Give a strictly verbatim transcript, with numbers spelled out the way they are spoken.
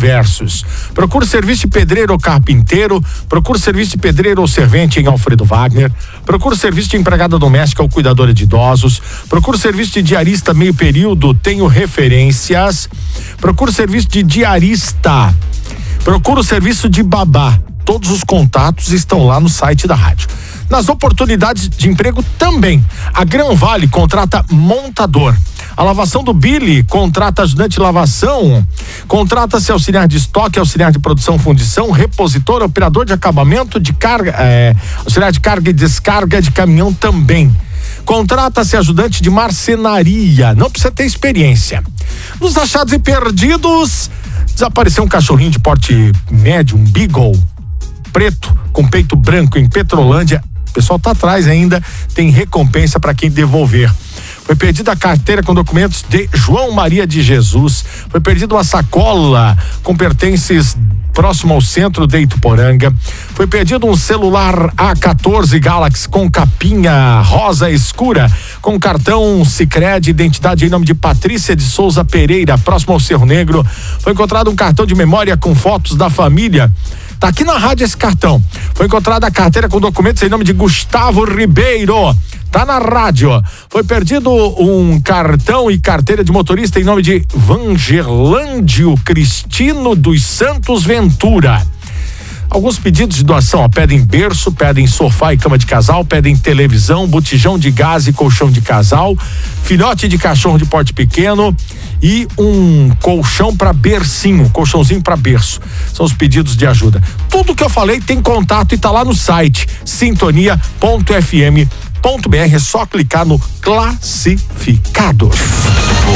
diversos. Procure serviço de pedreiro ou carpinteiro, procure serviço de pedreiro ou servente em Alfredo Wagner, procure serviço de empregada doméstica ou cuidadora de idosos, procure serviço de diarista meio período, tenho referências, procure serviço de diarista, procure o serviço de babá. Todos os contatos estão lá no site da rádio. Nas oportunidades de emprego também. A Gran Vale contrata montador. A lavação do Billy contrata ajudante de lavação. Contrata-se auxiliar de estoque, auxiliar de produção, fundição, repositor, operador de acabamento de carga, é, auxiliar de carga e descarga de caminhão também. Contrata-se ajudante de marcenaria. Não precisa ter experiência. Nos achados e perdidos, desapareceu um cachorrinho de porte médio, um beagle preto com peito branco em Petrolândia. O pessoal tá atrás ainda, tem recompensa para quem devolver. Foi perdida a carteira com documentos de João Maria de Jesus. Foi perdida uma sacola com pertences próximo ao centro de Ituporanga. Foi perdido um celular A quatorze Galaxy com capinha rosa escura, com cartão Sicredi, identidade em nome de Patrícia de Souza Pereira, próximo ao Cerro Negro. Foi encontrado um cartão de memória com fotos da família. Tá aqui na rádio esse cartão. Foi encontrada a carteira com documentos em nome de Gustavo Ribeiro. Tá na rádio. Foi perdido um cartão e carteira de motorista em nome de Vangerlândio Cristino dos Santos Ventura. Alguns pedidos de doação, ó, pedem berço, pedem sofá e cama de casal, pedem televisão, botijão de gás e colchão de casal, filhote de cachorro de porte pequeno e um colchão para bercinho, colchãozinho para berço. São os pedidos de ajuda. Tudo que eu falei tem contato e tá lá no site sintonia ponto f m ponto b r. É só clicar no classificados.